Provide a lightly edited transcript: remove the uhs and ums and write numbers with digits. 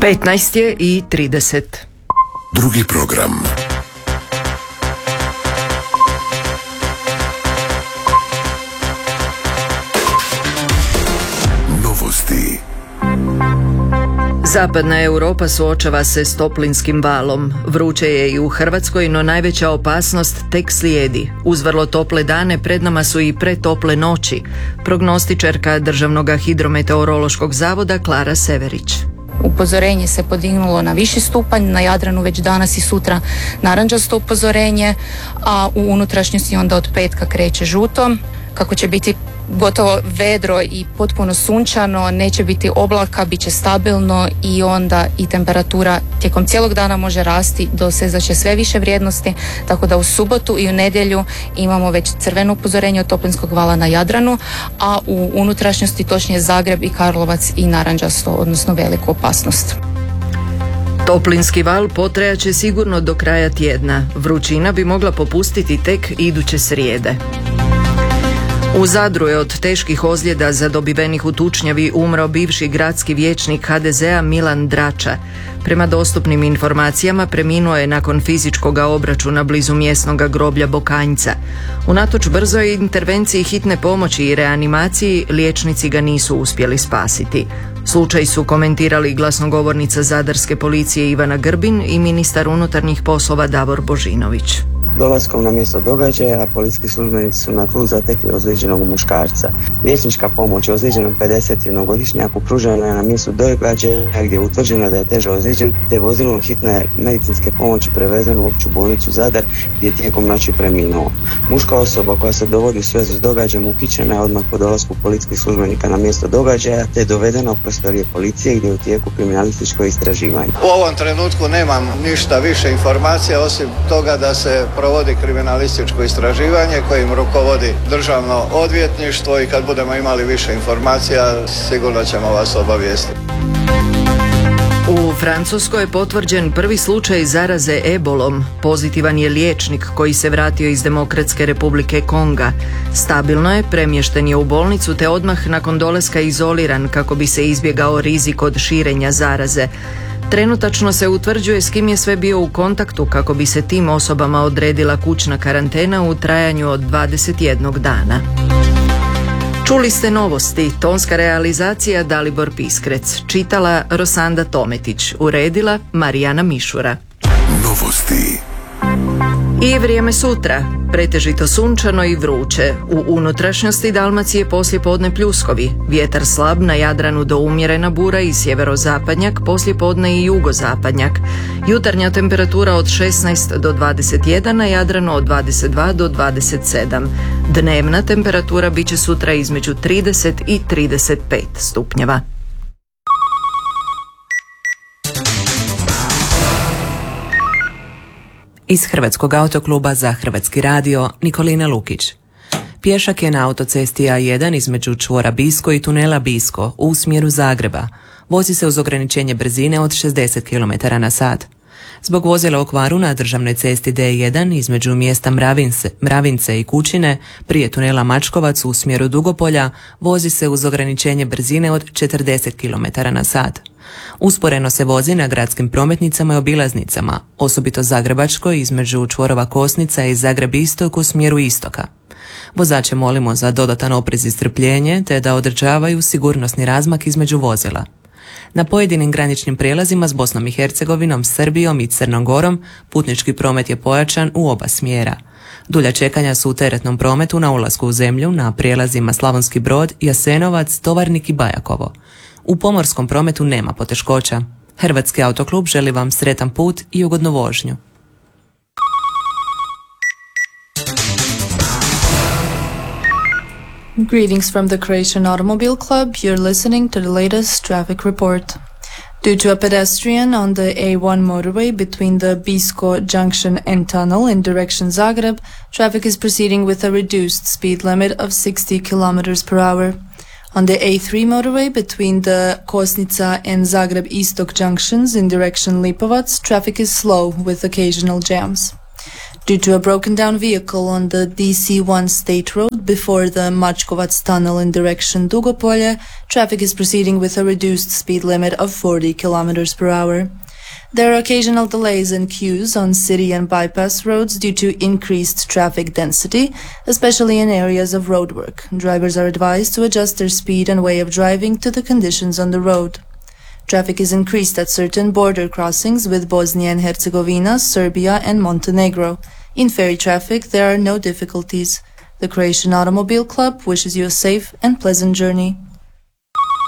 15 je i 30. Drugi program. Novosti. Zapadna Europa suočava se s toplinskim valom. Vruće je i u Hrvatskoj, no najveća opasnost tek slijedi. Uz vrlo tople dane pred nama su i pretople noći. Prognostičarka Državnog hidrometeorološkog zavoda Klara Severić. Upozorenje se podignulo na viši stupanj, na Jadranu već danas i sutra narančasto upozorenje, a u unutrašnjosti onda od petka kreće žuto. Kako će biti gotovo vedro i potpuno sunčano, neće biti oblaka, bit će stabilno i onda i temperatura tijekom cijelog dana može rasti, dosezat će sve više vrijednosti, tako da u subotu i u nedjelju imamo već crveno upozorenje od toplinskog vala na Jadranu, a u unutrašnjosti točnije Zagreb i Karlovac i narančasto, odnosno veliku opasnost. Toplinski val potrajat će sigurno do kraja tjedna. Vrućina bi mogla popustiti tek iduće srijede. U Zadru je od teških ozljeda zadobivenih u tučnjavi umro bivši gradski vijećnik HDZ-a Milan Drača. Prema dostupnim informacijama preminuo je nakon fizičkog obračuna blizu mjesnog groblja Bokanjca. Unatoč brzoj intervenciji hitne pomoći i reanimaciji liječnici ga nisu uspjeli spasiti. Slučaj su komentirali glasnogovornica zadarske policije Ivana Grbin i ministar unutarnjih poslova Davor Božinović. Dolaskom na mjesto događaja, policijski službenici su na tlu zatekli ozlijeđenog muškarca. Liječnička pomoć ozlijeđenom 51-godišnjaku pružena je na mjestu događaja gdje je utvrđeno da je teže ozlijeđen, te vozilom hitne medicinske pomoći prevezen u opću bolnicu Zadar gdje je tijekom noći preminuo. Muška osoba koja se dovodi u svezu s događajem uhićena je odmah po dolasku policijskih službenika na mjesto događaja, te je dovedena u prostorije policije gdje je u tijeku kriminalističko istraživanje. U ovom trenutku nemam ništa više informacija osim toga da se provodi kriminalističko istraživanje kojim rukovodi Državno odvjetništvo i kad budemo imali više informacija sigurno ćemo vas obavijestiti. U Francuskoj je potvrđen prvi slučaj zaraze ebolom. Pozitivan je liječnik koji se vratio iz Demokratske Republike Konga. Stabilno je, premješten je u bolnicu te odmah nakon dolaska izoliran kako bi se izbjegao rizik od širenja zaraze. Trenutačno se utvrđuje s kim je sve bio u kontaktu kako bi se tim osobama odredila kućna karantena u trajanju od 21 dana. Čuli ste novosti, tonska realizacija Dalibor Piskrec, čitala Rosanda Tometić, uredila Marijana Mišura. Novosti. I vrijeme sutra, pretežito sunčano i vruće. U unutrašnjosti Dalmacije poslijepodne pljuskovi, vjetar slab, na Jadranu do umjerena bura i sjeverozapadnjak, poslijepodne i jugozapadnjak. Jutarnja temperatura od 16 do 21, na Jadranu od 22 do 27. Dnevna temperatura bit će sutra između 30 i 35 stupnjeva. Iz Hrvatskog autokluba za Hrvatski radio Nikolina Lukić. Pješak je na autocesti A1 između čvora Bisko i tunela Bisko u smjeru Zagreba. Vozi se uz ograničenje brzine od 60 km/h. Zbog vozila u kvaru na državnoj cesti D1 između mjesta Mravince i Kućine prije tunela Mačkovac u smjeru Dugopolja vozi se uz ograničenje brzine od 40 km/h. Usporeno se vozi na gradskim prometnicama i obilaznicama, osobito Zagrebačkoj između čvorova Kosnica i Zagreb Istok u smjeru istoka. Vozače molimo za dodatan oprez i strpljenje te da održavaju sigurnosni razmak između vozila. Na pojedinim graničnim prijelazima s Bosnom i Hercegovinom, Srbijom i Crnom Gorom putnički promet je pojačan u oba smjera. Dulja čekanja su u teretnom prometu na ulasku u zemlju na prijelazima Slavonski Brod, Jasenovac, Tovarnik i Bajakovo. U pomorskom prometu nema poteškoća. Hrvatski autoklub želi vam sretan put i ugodnu vožnju. Greetings from the Croatian Automobile Club. You're listening to the latest traffic report. Due to a pedestrian on the A1 motorway between the Bisko Junction and Tunnel in direction Zagreb, traffic is proceeding with a reduced speed limit of 60 km/h. On the A3 motorway between the Kosnica and Zagreb Istok junctions in direction Lipovac, traffic is slow with occasional jams. Due to a broken down vehicle on the DC1 state road before the Mačkovac tunnel in direction Dugopolje, traffic is proceeding with a reduced speed limit of 40 km per hour. There are occasional delays and queues on city and bypass roads due to increased traffic density, especially in areas of roadwork. Drivers are advised to adjust their speed and way of driving to the conditions on the road. Traffic is increased at certain border crossings with Bosnia and Herzegovina, Serbia and Montenegro. In ferry traffic, there are no difficulties. The Croatian Automobile Club wishes you a safe and pleasant journey.